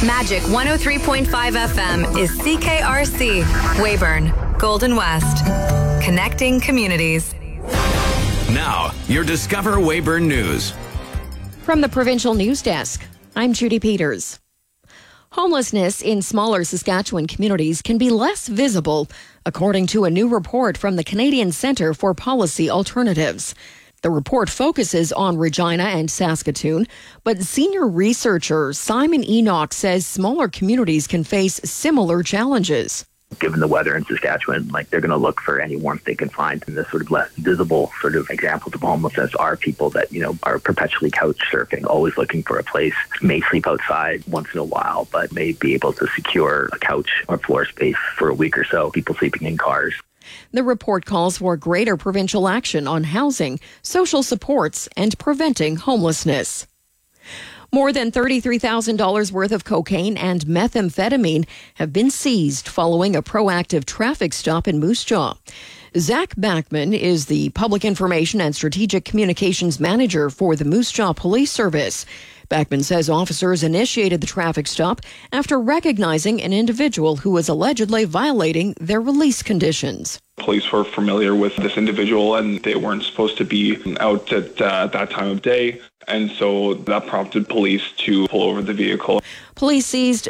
Magic 103.5 FM is CKRC, Weyburn, Golden West. Connecting communities. Now, your Discover Weyburn News. From the Provincial News Desk, I'm Judy Peters. Homelessness in smaller Saskatchewan communities can be less visible, according to a new report from the Canadian Centre for Policy Alternatives. The report focuses on Regina and Saskatoon, but senior researcher Simon Enoch says smaller communities can face similar challenges. Given the weather in Saskatchewan, they're going to look for any warmth they can find. And the sort of less visible sort of examples of homelessness are people that, are perpetually couch surfing, always looking for a place, may sleep outside once in a while, but may be able to secure a couch or floor space for a week or so, people sleeping in cars. The report calls for greater provincial action on housing, social supports, and preventing homelessness. More than $33,000 worth of cocaine and methamphetamine have been seized following a proactive traffic stop in Moose Jaw. Zach Backman is the Public Information and Strategic Communications Manager for the Moose Jaw Police Service. Backman says officers initiated the traffic stop after recognizing an individual who was allegedly violating their release conditions. Police were familiar with this individual and they weren't supposed to be out at that time of day. And so that prompted police to pull over the vehicle. Police seized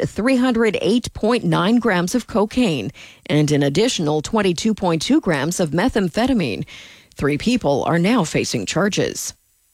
308.9 grams of cocaine and an additional 22.2 grams of methamphetamine. 3 people are now facing charges.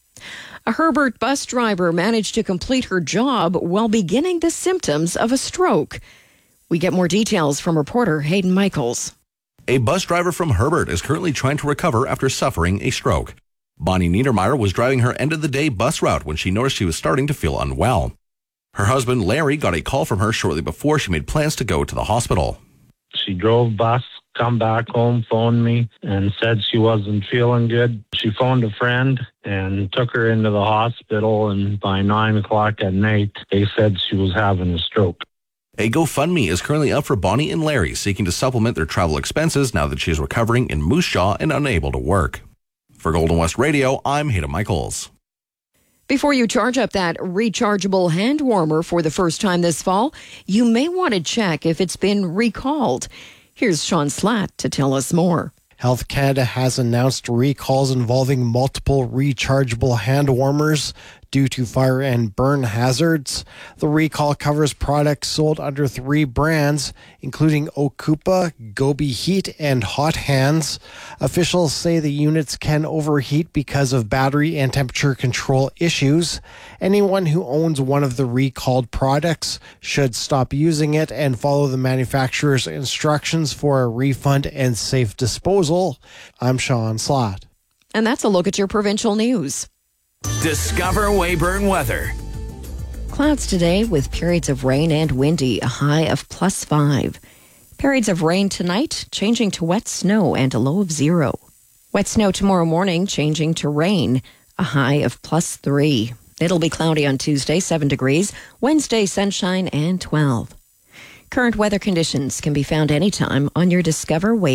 A Herbert bus driver managed to complete her job while beginning the symptoms of a stroke. We get more details from reporter Hayden Michaels. A bus driver from Herbert is currently trying to recover after suffering a stroke. Bonnie Niedermeyer was driving her end-of-the-day bus route when she noticed she was starting to feel unwell. Her husband, Larry, got a call from her shortly before she made plans to go to the hospital. She drove bus, come back home, phoned me, and said she wasn't feeling good. She phoned a friend and took her into the hospital, and by 9 o'clock at night, they said she was having a stroke. A GoFundMe is currently up for Bonnie and Larry, seeking to supplement their travel expenses now that she is recovering in Moose Jaw and unable to work. For Golden West Radio, I'm Hayden Michaels. Before you charge up that rechargeable hand warmer for the first time this fall, you may want to check if it's been recalled. Here's Sean Slatt to tell us more. Health Canada has announced recalls involving multiple rechargeable hand warmers due to fire and burn hazards. The recall covers products sold under 3 brands, including Okupa, Gobi Heat, and Hot Hands. Officials say the units can overheat because of battery and temperature control issues. Anyone who owns one of the recalled products should stop using it and follow the manufacturer's instructions for a refund and safe disposal. I'm Sean Slatt. And that's a look at your provincial news. Discover Weyburn weather. Clouds today with periods of rain and windy, a high of +5. Periods of rain tonight, changing to wet snow and a low of 0. Wet snow tomorrow morning, changing to rain, a high of +3. It'll be cloudy on Tuesday, 7 degrees. Wednesday, sunshine and 12. Current weather conditions can be found anytime on your Discover Weyburn